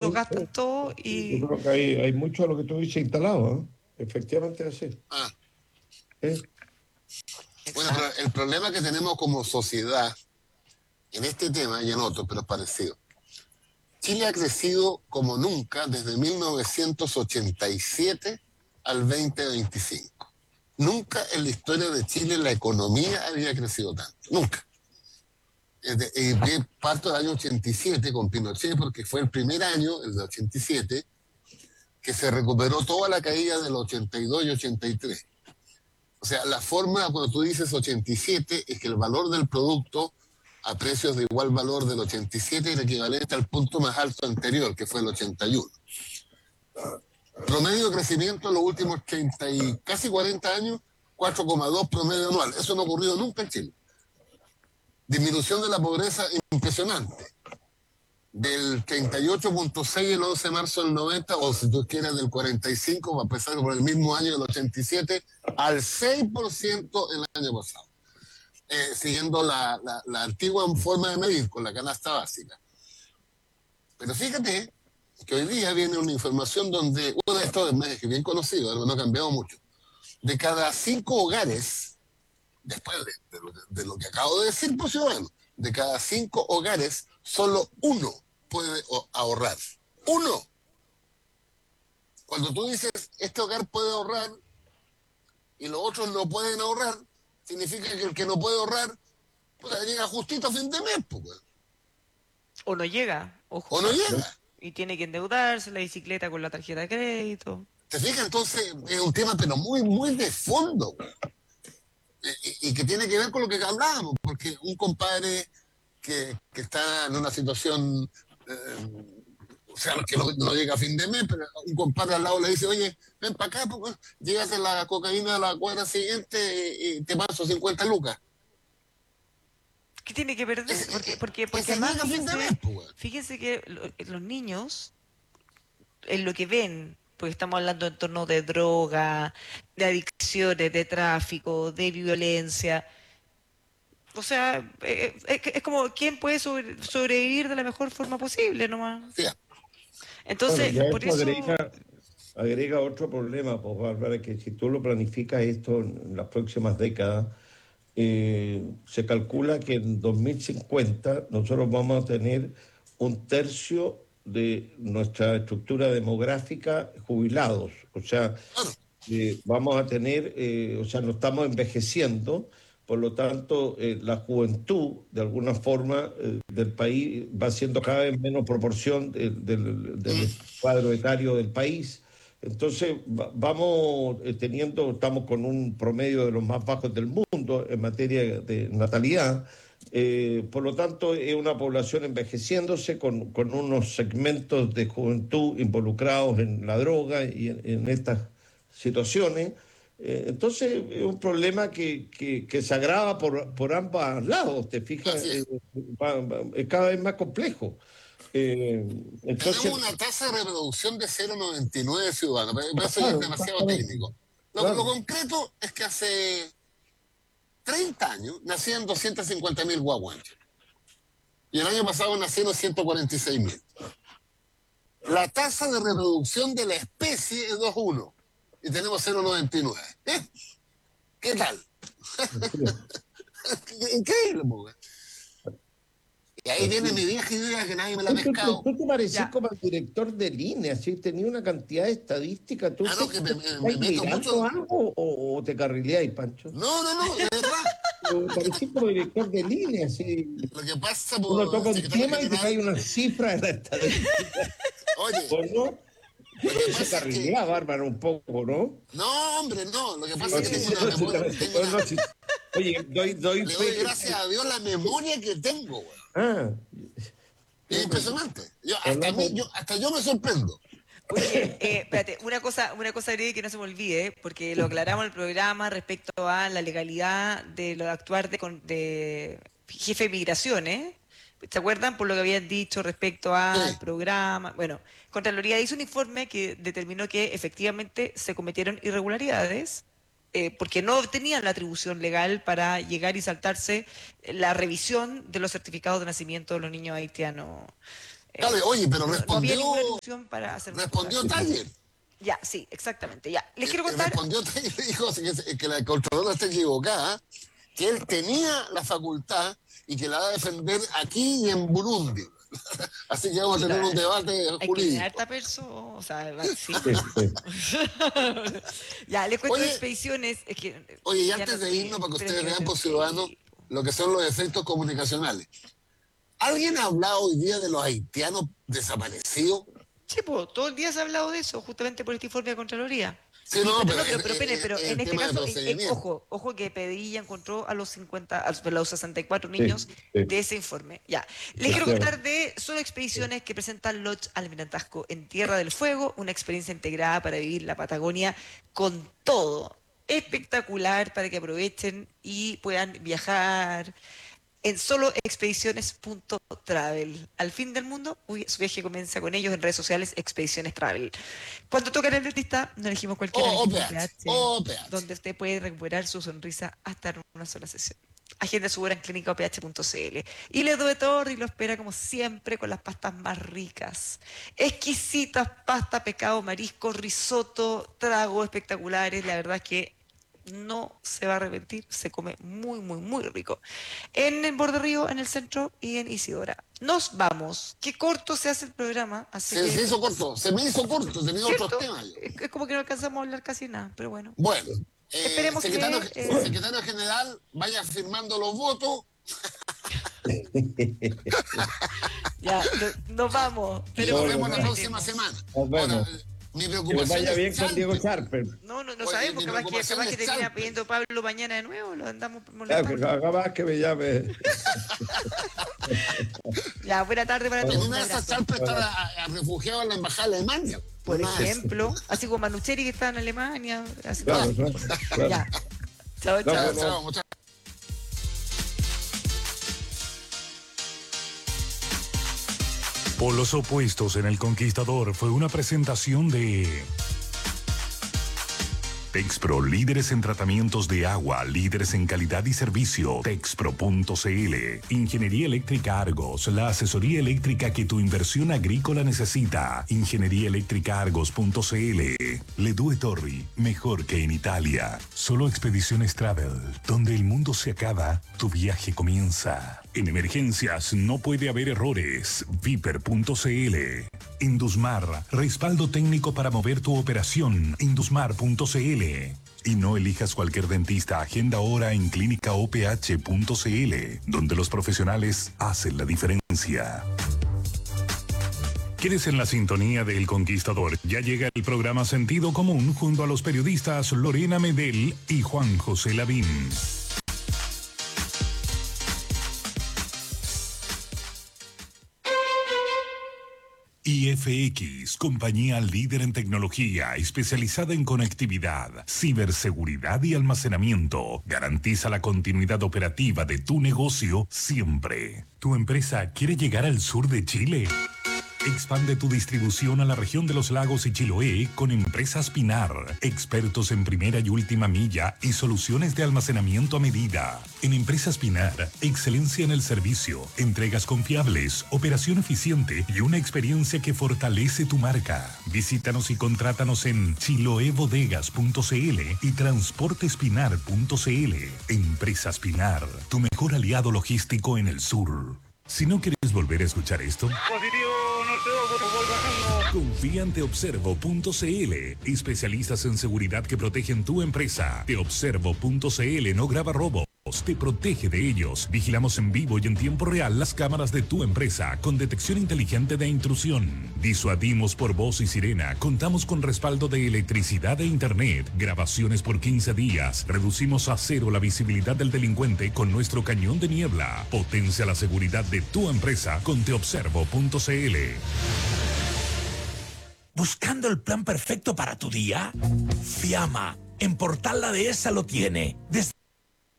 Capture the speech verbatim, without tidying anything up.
lo gastan todo y... Yo creo que hay, hay mucho de lo que tú dices instalado, ¿eh? Efectivamente es así. Ah, ¿Eh? bueno, pero el problema que tenemos como sociedad en este tema y en otros, pero es parecido. Chile ha crecido como nunca desde mil novecientos ochenta y siete al dos mil veinticinco. Nunca en la historia de Chile la economía había crecido tanto. Nunca. Eh, parto del año ochenta y siete con Pinochet, porque fue el primer año, el de ochenta y siete, que se recuperó toda la caída del ochenta y dos y ochenta y tres. O sea, la forma cuando tú dices ochenta y siete es que el valor del producto a precios de igual valor del ochenta y siete es el equivalente al punto más alto anterior, que fue el ochenta y uno. Promedio de crecimiento en los últimos treinta y casi cuarenta años, cuatro coma dos promedio anual. Eso no ha ocurrido nunca en Chile. Disminución de la pobreza impresionante. Del treinta y ocho punto seis el once de marzo del noventa, o si tú quieres del cuarenta y cinco, a pesar por el mismo año del ochenta y siete, al seis por ciento el año pasado. Eh, siguiendo la, la, la antigua forma de medir con la canasta básica. Pero fíjate que hoy día viene una información donde uno de estos medios que es bien conocido, no ha cambiado mucho, de cada cinco hogares, después de, de, lo, de lo que acabo de decir, por ciudadano, de cada cinco hogares, solo uno puede ahorrar. ¡Uno! Cuando tú dices, este hogar puede ahorrar y los otros no pueden ahorrar, significa que el que no puede ahorrar, pues llega justito a fin de mes, pues. O no llega, ojo. O no llega. Y tiene que endeudarse, la bicicleta con la tarjeta de crédito. ¿Te fijas? Entonces es un tema, pero muy, muy de fondo, y, y que tiene que ver con lo que hablábamos, porque un compadre que, que está en una situación, eh, o sea, que no, no llega a fin de mes, pero un compadre al lado le dice, oye, ven para acá, pues, llévate la cocaína a la cuadra siguiente y te paso cincuenta lucas. ¿Qué tiene que perder? Es, porque porque, porque es además, fíjense, mes, pues. fíjense que lo, los niños, en lo que ven, porque estamos hablando en torno de droga, de adicciones, de tráfico, de violencia. O sea, eh, es, es como quién puede sobre, sobrevivir de la mejor forma posible nomás. Sí. Entonces, bueno, por eso eso... agrega, agrega otro problema, pues, Bárbara, que si tú lo planificas esto en las próximas décadas, eh, se calcula que en dos mil cincuenta nosotros vamos a tener un tercio de nuestra estructura demográfica jubilados. O sea, eh, vamos a tener, eh, o sea, nos estamos envejeciendo, por lo tanto, eh, la juventud, de alguna forma, eh, del país va siendo cada vez menos proporción de, de, del cuadro etario del país. Entonces, va, vamos eh, teniendo, estamos con un promedio de los más bajos del mundo en materia de natalidad. Eh, por lo tanto, es una población envejeciéndose con, con unos segmentos de juventud involucrados en la droga y en, en estas situaciones. Eh, entonces, es un problema que, que, que se agrava por, por ambos lados, ¿te fijas? Eh, va, va, es cada vez más complejo. Eh, entonces, tenemos una tasa de reproducción de cero coma noventa y nueve ciudadanos, pero eso ya claro, es demasiado técnico. Lo, claro. lo concreto es que hace treinta años nacían doscientos cincuenta mil guaguanchos. Y el año pasado nacieron ciento cuarenta y seis mil. La tasa de reproducción de la especie es dos coma uno y tenemos cero coma noventa y nueve. ¿Eh? ¿Qué tal? Increíble, mujer. Y ahí viene mi vieja idea que nadie me la ha pescado. Tú te parecís como el director de línea, ¿sí? Tenía una cantidad de estadísticas. ¿Tú claro que me, me, me meto mirando mucho... algo o, o te carrileáis, Pancho? No, no, no, de verdad. Te parecís como director de línea, ¿sí? Lo que pasa por... Uno toca un tema y te cae una cifra de la estadística. Oye... ¿O no? Se carrilea, que... Bárbara, un poco, ¿no? No, hombre, no. Lo que pasa sí, es que sí, tengo sí, una... sí, tengo una... sí. Oye, doy, doy le doy gracias a Dios la memoria que tengo, güey. Ah. Es impresionante. Yo, hasta, mí, yo, hasta yo me sorprendo. Oye, eh, espérate, una cosa, una cosa que no se me olvide, porque lo aclaramos en el programa respecto a la legalidad de lo de actuar de, de jefe de migraciones. ¿Se acuerdan por lo que habían dicho respecto al sí. programa? Bueno, Contraloría hizo un informe que determinó que efectivamente se cometieron irregularidades eh, porque no tenían la atribución legal para llegar y saltarse la revisión de los certificados de nacimiento de los niños haitianos Eh, Dale, oye, pero no, no había respondió, ninguna ilusión para hacer una cosa respondió así. Taller. Ya, sí, exactamente. Ya. Les Eh, quiero eh, contar. Respondió Taller y dijo que, que la Contralora está equivocada, que él tenía la facultad y que la va a defender aquí y en Burundi. Así que vamos a tener un debate Hay que tener jurídico. harta perso, o sea, va- sí. Sí, sí. Ya, les cuento de Oye, expediciones. Es que, Oye, y ya antes no de sé, irnos, para que pero ustedes que me vean tengo por que ciudadanos ir. lo que son los efectos comunicacionales. ¿Alguien ha hablado hoy día de los haitianos desaparecidos? Sí, pues, todo el día se ha hablado de eso, justamente por este informe de Contraloría. Sí, Y, no, pero, pero no, pero, en, pero, esperen, en- pero en en el este tema de caso, eh, eh, procedimiento. ojo, ojo que Pedilla encontró a los cincuenta, a los, a los sesenta y cuatro Sí, niños sí. de ese informe. Ya. Les quiero contar de solo expediciones que presentan Lodge Almirantazgo en Tierra del Fuego, una experiencia integrada para vivir la Patagonia con todo. Espectacular para que aprovechen y puedan viajar en solo expediciones punto travel. Al fin del mundo, uy, su viaje comienza con ellos en redes sociales, Expediciones Travel. Cuando tocan el dentista, no elegimos cualquiera, O elegimos O P H, O P H, O P H. donde usted puede recuperar su sonrisa hasta en una sola sesión. Agenda su hora en clínica o p h punto c l. Y le doy todo y lo espera como siempre con las pastas más ricas. Exquisitas pastas, pescado, marisco, risotto, tragos espectaculares. La verdad es que no se va a arrepentir, se come muy, muy, muy rico. En el Borde Río, en el centro y en Isidora. Nos vamos. Qué corto se hace el programa, así Se, que, se hizo corto, se me hizo corto, tenía otros ¿cierto? temas yo. Es, es como que no alcanzamos a hablar casi nada, pero bueno. Bueno, eh, Esperemos secretario, que... eh, secretario general, vaya firmando los votos. ya, no- nos vamos. Y Pero nos Bueno, vemos la bueno. próxima semana. Nos vemos. Ahora, eh, mi Que les preocupación vaya es bien con Diego Charper. Charper. No, no, no Oye, sabemos, mi capaz que, preocupación capaz que es termina Charper. pidiendo Pablo mañana de nuevo, lo andamos Claro, molestando. que haga más que me llame. Ya, buena tarde para En todos. Un una de esas abrazo. Charper está a- a refugiado en la embajada de Alemania. Por Una- ejemplo, así como Manucheri que está en Alemania. Así que- Claro, claro, claro. Ya. Chao, No, chao. Chao, no. chao, muchachos. Polos opuestos en El Conquistador fue una presentación de Texpro, líderes en tratamientos de agua, líderes en calidad y servicio. Texpro punto c l. Ingeniería Eléctrica Argos, la asesoría eléctrica que tu inversión agrícola necesita. Ingeniería Eléctrica Argos punto c l. Le Due Torri, mejor que en Italia. Solo Expediciones Travel, donde el mundo se acaba, tu viaje comienza. En emergencias no puede haber errores. Viper punto c l. Indusmar, respaldo técnico para mover tu operación. Indusmar punto c l. Y no elijas cualquier dentista, agenda ahora en clínica o p h punto c l, donde los profesionales hacen la diferencia. ¿Quieres en la sintonía de El Conquistador? Ya llega el programa Sentido Común junto a los periodistas Lorena Medel y Juan José Lavín. I F X, compañía líder en tecnología, especializada en conectividad, ciberseguridad y almacenamiento, garantiza la continuidad operativa de tu negocio siempre. ¿Tu empresa quiere llegar al sur de Chile? Expande tu distribución a la región de los lagos y Chiloé con Empresas Pinar, expertos en primera y última milla y soluciones de almacenamiento a medida. En Empresas Pinar, excelencia en el servicio, entregas confiables, operación eficiente y una experiencia que fortalece tu marca. Visítanos y contrátanos en chiloebodegas punto c l y transportespinar punto c l. Empresas Pinar, tu mejor aliado logístico en el sur. Si no quieres volver a escuchar esto, confía en teobservo punto c l. Especialistas en seguridad que protegen tu empresa. teobservo punto c l no graba robos, te protege de ellos. Vigilamos en vivo y en tiempo real las cámaras de tu empresa con detección inteligente de intrusión. Disuadimos por voz y sirena. Contamos con respaldo de electricidad e internet. Grabaciones por quince días. Reducimos a cero la visibilidad del delincuente con nuestro cañón de niebla. Potencia la seguridad de tu empresa con teobservo punto c l. ¿Buscando el plan perfecto para tu día? Fiamma, en Portal La Dehesa lo tiene. Desde